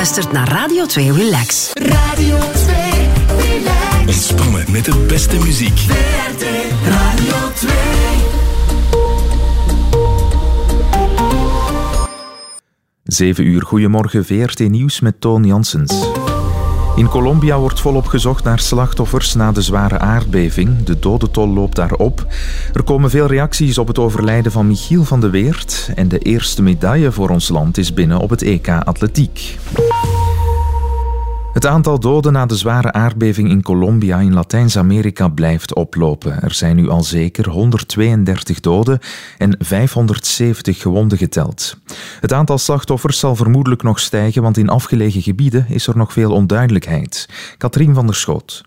luistert naar Radio 2 Relax. Radio 2 Relax. Ontspannen met de beste muziek. VRT Radio 2. 7 uur, goedemorgen, VRT Nieuws met Toon Janssens. In Colombia wordt volop gezocht naar slachtoffers na de zware aardbeving. De dodentol loopt daar op. Er komen veel reacties op het overlijden van Michiel van de Weert. En de eerste medaille voor ons land is binnen op het EK Atletiek. Het aantal doden na de zware aardbeving in Colombia in Latijns-Amerika blijft oplopen. Er zijn nu al zeker 132 doden en 570 gewonden geteld. Het aantal slachtoffers zal vermoedelijk nog stijgen, want in afgelegen gebieden is er nog veel onduidelijkheid. Katrien van der Schoot.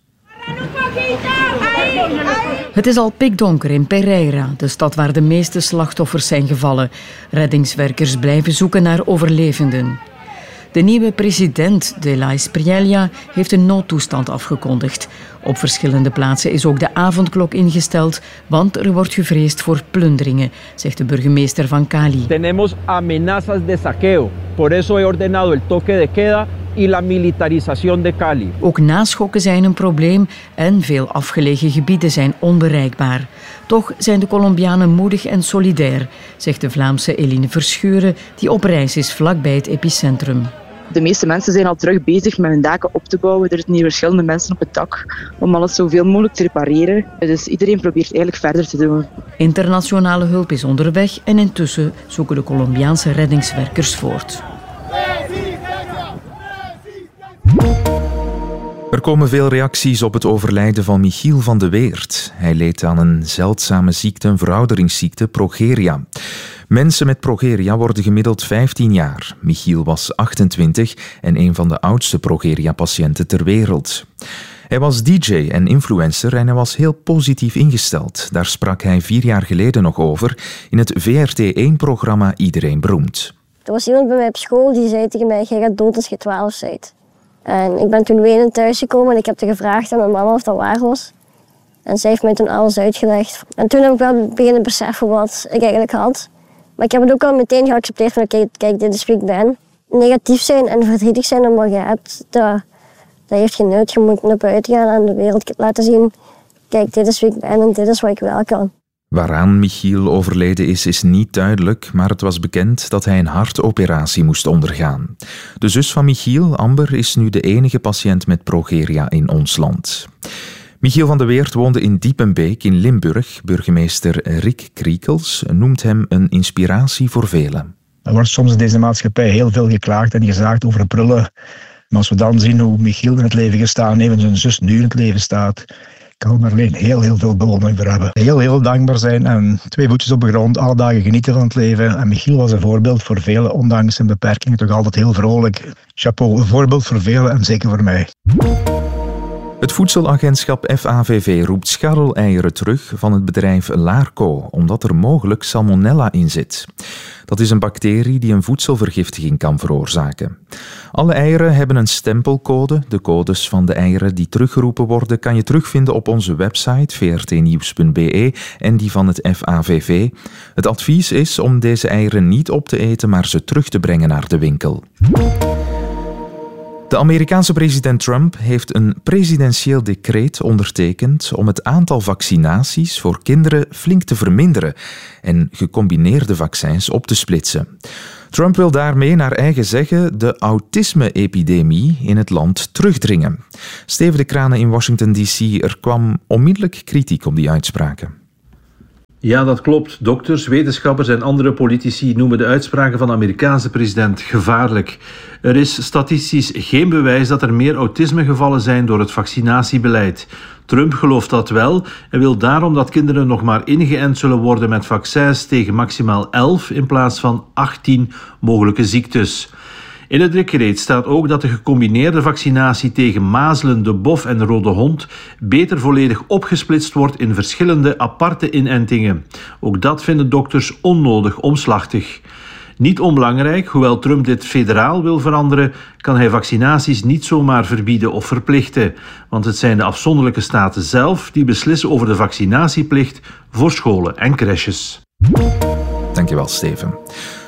Het is al pikdonker in Pereira, de stad waar de meeste slachtoffers zijn gevallen. Reddingswerkers blijven zoeken naar overlevenden. De nieuwe president de la Espriella heeft een noodtoestand afgekondigd. Op verschillende plaatsen is ook de avondklok ingesteld, want er wordt gevreesd voor plunderingen, zegt de burgemeester van Cali. Tenemos amenazas de saqueo. Por eso he ordenado el toque de queda y la militarización de Cali. Ook naschokken zijn een probleem en veel afgelegen gebieden zijn onbereikbaar. Toch zijn de Colombianen moedig en solidair, zegt de Vlaamse Eline Verschuren, die op reis is vlakbij het epicentrum. De meeste mensen zijn al terug bezig met hun daken op te bouwen. Er zitten hier verschillende mensen op het dak om alles zoveel mogelijk te repareren. Dus iedereen probeert eigenlijk verder te doen. Internationale hulp is onderweg en intussen zoeken de Colombiaanse reddingswerkers voort. Er komen veel reacties op het overlijden van Michiel van de Weert. Hij leed aan een zeldzame ziekte, een verouderingsziekte, progeria. Mensen met progeria worden gemiddeld 15 jaar. Michiel was 28 en een van de oudste progeria-patiënten ter wereld. Hij was DJ en influencer en hij was heel positief ingesteld. Daar sprak hij 4 jaar geleden nog over in het VRT1-programma Iedereen Beroemd. Er was iemand bij mij op school die zei tegen mij, jij gaat dood als je 12 bent. En ik ben toen wenend thuisgekomen en ik heb gevraagd aan mijn mama of dat waar was. En zij heeft mij toen alles uitgelegd. En toen heb ik wel beginnen beseffen wat ik eigenlijk had. Maar ik heb het ook al meteen geaccepteerd van kijk, dit is wie ik ben. Negatief zijn en verdrietig zijn om wat je hebt, dat heeft geen nut. Je moet naar buiten gaan en de wereld laten zien. Kijk, dit is wie ik ben en dit is wat ik wel kan. Waaraan Michiel overleden is niet duidelijk, maar het was bekend dat hij een hartoperatie moest ondergaan. De zus van Michiel, Amber, is nu de enige patiënt met progeria in ons land. Michiel van de Weert woonde in Diepenbeek in Limburg. Burgemeester Rick Kriekels noemt hem een inspiratie voor velen. Er wordt soms in deze maatschappij heel veel geklaagd en gezaagd over prullen. Maar als we dan zien hoe Michiel in het leven gestaan heeft en zijn zus nu in het leven staat, kan ik er alleen heel veel bewondering voor hebben. Heel dankbaar zijn en 2 voetjes op de grond, alle dagen genieten van het leven. En Michiel was een voorbeeld voor velen, ondanks zijn beperkingen toch altijd heel vrolijk. Chapeau, een voorbeeld voor velen en zeker voor mij. Het voedselagentschap FAVV roept scharreleieren terug van het bedrijf Larco, omdat er mogelijk salmonella in zit. Dat is een bacterie die een voedselvergiftiging kan veroorzaken. Alle eieren hebben een stempelcode. De codes van de eieren die teruggeroepen worden kan je terugvinden op onze website vrtnieuws.be en die van het FAVV. Het advies is om deze eieren niet op te eten, maar ze terug te brengen naar de winkel. De Amerikaanse president Trump heeft een presidentieel decreet ondertekend om het aantal vaccinaties voor kinderen flink te verminderen en gecombineerde vaccins op te splitsen. Trump wil daarmee, naar eigen zeggen, de autisme-epidemie in het land terugdringen. Steven de Kranen in Washington D.C. Er kwam onmiddellijk kritiek op die uitspraken. Ja, dat klopt. Dokters, wetenschappers en andere politici noemen de uitspraken van de Amerikaanse president gevaarlijk. Er is statistisch geen bewijs dat er meer autismegevallen zijn door het vaccinatiebeleid. Trump gelooft dat wel en wil daarom dat kinderen nog maar ingeënt zullen worden met vaccins tegen maximaal 11 in plaats van 18 mogelijke ziektes. In het decreet staat ook dat de gecombineerde vaccinatie tegen mazelen, de bof en de rode hond beter volledig opgesplitst wordt in verschillende aparte inentingen. Ook dat vinden dokters onnodig omslachtig. Niet onbelangrijk, hoewel Trump dit federaal wil veranderen, kan hij vaccinaties niet zomaar verbieden of verplichten. Want het zijn de afzonderlijke staten zelf die beslissen over de vaccinatieplicht voor scholen en crèches. Dankjewel, Steven.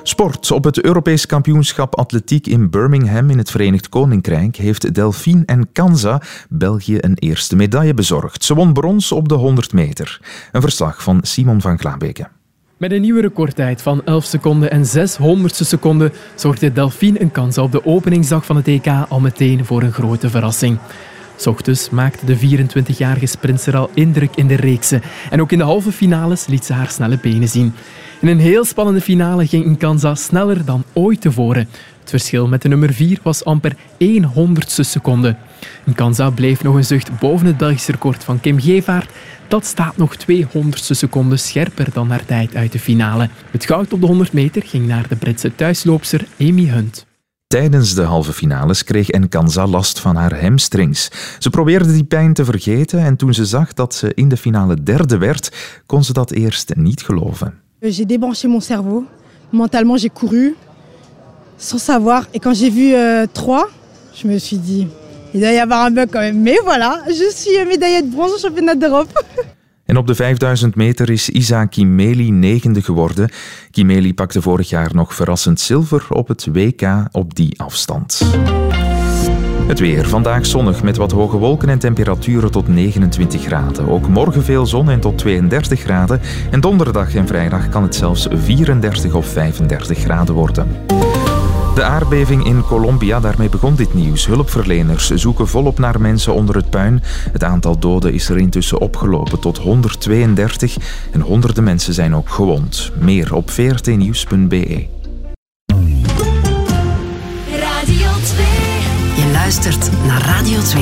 Sport. Op het Europees kampioenschap atletiek in Birmingham in het Verenigd Koninkrijk heeft Delphine N'Kanza België een eerste medaille bezorgd. Ze won brons op de 100 meter. Een verslag van Simon van Klaarbeke. Met een nieuwe recordtijd van 11 seconden en 600ste seconden zorgde Delphine N'Kanza op de openingsdag van het EK al meteen voor een grote verrassing. 's Ochtends maakte de 24-jarige sprinter al indruk in de reeksen. En ook in de halve finales liet ze haar snelle benen zien. In een heel spannende finale ging N'Kanza sneller dan ooit tevoren. Het verschil met de nummer 4 was amper 100ste seconde. N'Kanza bleef nog een zucht boven het Belgische record van Kim Gevaert. Dat staat nog 200ste seconden scherper dan haar tijd uit de finale. Het goud op de 100 meter ging naar de Britse thuisloopster Amy Hunt. Tijdens de halve finales kreeg N'Kanza last van haar hamstrings. Ze probeerde die pijn te vergeten en toen ze zag dat ze in de finale derde werd, kon ze dat eerst niet geloven. J'ai débranché mon cerveau. Mentalement, j'ai couru sans savoir. Et quand j'ai vu 3, je me suis dit, il doit y avoir un bug quand même. Mais voilà, je suis médaillée de bronze au championnat d'Europe. En op de 5000 meter is Isa Kimeli 9e geworden. Kimeli pakte vorig jaar nog verrassend zilver op het WK op die afstand. Het weer. Vandaag zonnig met wat hoge wolken en temperaturen tot 29 graden. Ook morgen veel zon en tot 32 graden. En donderdag en vrijdag kan het zelfs 34 of 35 graden worden. De aardbeving in Colombia, daarmee begon dit nieuws. Hulpverleners zoeken volop naar mensen onder het puin. Het aantal doden is er intussen opgelopen tot 132 en honderden mensen zijn ook gewond. Meer op vrtnieuws.be. Je luistert naar Radio 2.